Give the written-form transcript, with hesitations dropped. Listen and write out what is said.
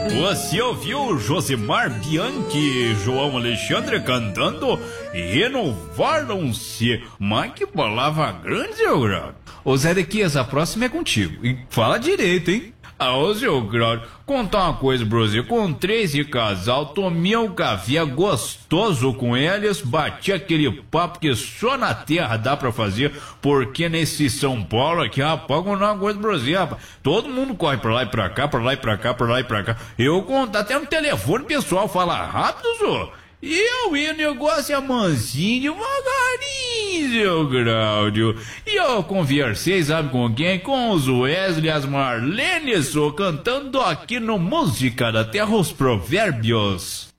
Você ouviu o Josimar Bianchi, João Alexandre cantando Renovaram-se? Mas que palavra grande, seu Grau. Ô Zé Dequias, a próxima é contigo. E fala direito, hein? Ô seu Grau, contar uma coisa pra você. Encontrei esse casal, tomei um café gostoso com eles, bati aquele papo que só na terra dá pra fazer, porque nesse São Paulo aqui, rapaz, contar uma coisa pra você, rapaz. Todo mundo corre pra lá e pra cá, pra lá e pra cá, pra lá e pra cá. Eu contar até no telefone, pessoal fala rápido, senhor. E eu ia, o negócio é mansinho, devagarinho, seu Cláudio. E eu conversei, sabe com quem? Com os Wesley e as Marlene, só cantando aqui no Música da Terra, os Provérbios.